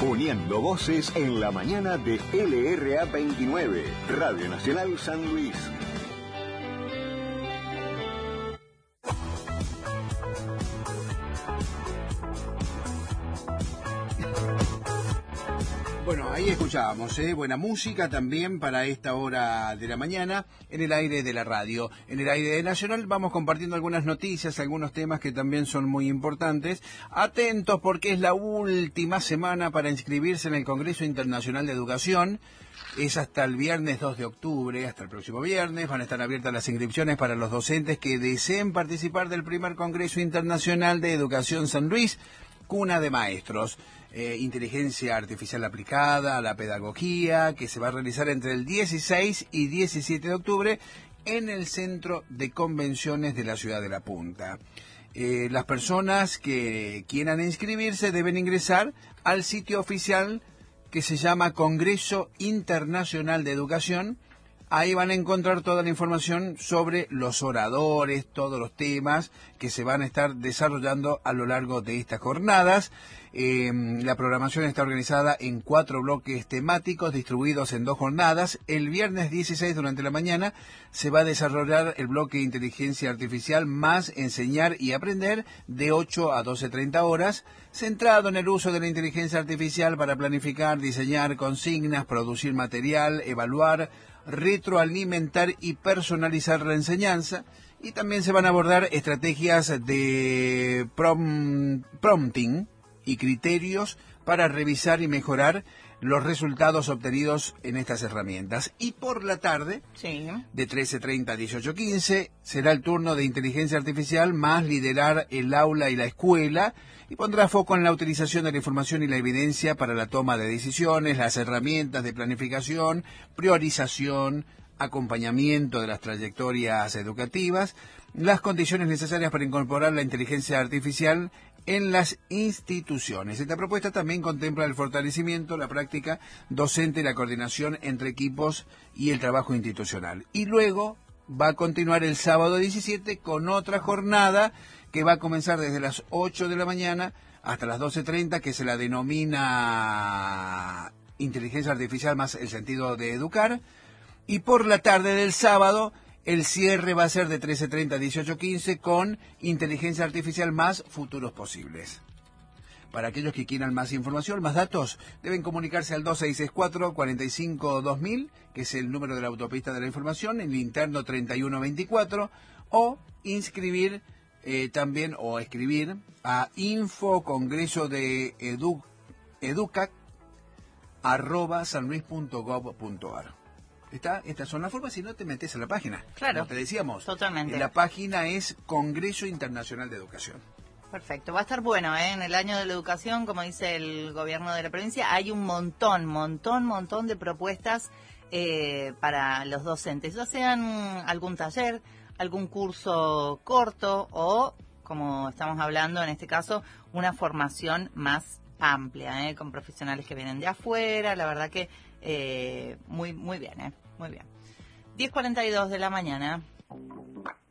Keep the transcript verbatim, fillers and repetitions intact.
Uniendo voces en la mañana de L R A veintinueve, Radio Nacional San Luis. Bueno, ahí escuchábamos, ¿eh? Buena música también para esta hora de la mañana en el aire de la radio. En el aire de Nacional vamos compartiendo algunas noticias, algunos temas que también son muy importantes. Atentos porque es la última semana para inscribirse en el Congreso Internacional de Educación. Es hasta el viernes dos de octubre, hasta el próximo viernes. Van a estar abiertas las inscripciones para los docentes que deseen participar del primer Congreso Internacional de Educación San Luis, cuna de maestros. Eh, inteligencia artificial aplicada a la pedagogía, que se va a realizar entre el dieciséis y diecisiete de octubre en el Centro de Convenciones de la Ciudad de La Punta. Eh, las personas que quieran inscribirse deben ingresar al sitio oficial que se llama Congreso Internacional de Educación. Ahí van a encontrar toda la información sobre los oradores, todos los temas que se van a estar desarrollando a lo largo de estas jornadas. Eh, la programación está organizada en cuatro bloques temáticos distribuidos en dos jornadas. El viernes dieciséis durante la mañana se va a desarrollar el bloque de inteligencia artificial más enseñar y aprender de ocho a doce treinta horas, centrado en el uso de la inteligencia artificial para planificar, diseñar consignas, producir material, evaluar, retroalimentar y personalizar la enseñanza. Y también se van a abordar estrategias de prom, prompting y criterios para revisar y mejorar los resultados obtenidos en estas herramientas. Y por la tarde, sí, de trece treinta a dieciocho quince, será el turno de inteligencia artificial más liderar el aula y la escuela, y pondrá foco en la utilización de la información y la evidencia para la toma de decisiones, las herramientas de planificación, priorización, acompañamiento de las trayectorias educativas, las condiciones necesarias para incorporar la inteligencia artificial en las instituciones. Esta propuesta también contempla el fortalecimiento, la práctica docente y la coordinación entre equipos y el trabajo institucional. Y luego va a continuar el sábado diecisiete con otra jornada que va a comenzar desde las ocho de la mañana hasta las doce treinta, que se la denomina inteligencia artificial más el sentido de educar. Y por la tarde del sábado, el cierre va a ser de trece treinta a dieciocho quince con inteligencia artificial más futuros posibles. Para aquellos que quieran más información, más datos, deben comunicarse al dos seis seis cuatro, cuatro cinco dos mil, que es el número de la autopista de la información, en el interno treinta y uno veinticuatro, o inscribir eh, también, o escribir a info congreso de edu, educac, arroba sanluis punto gov punto ar. Está, estas son las formas, si no te metes en la página. Claro. Como te decíamos. Totalmente. La página es Congreso Internacional de Educación. Perfecto. Va a estar bueno, ¿eh? En el año de la educación, como dice el gobierno de la provincia, hay un montón, montón, montón de propuestas eh, para los docentes. Ya sean algún taller, algún curso corto o, como estamos hablando en este caso, una formación más amplia, ¿eh? Con profesionales que vienen de afuera. La verdad que eh, muy, muy bien, ¿eh? Muy bien. diez cuarenta y dos de la mañana.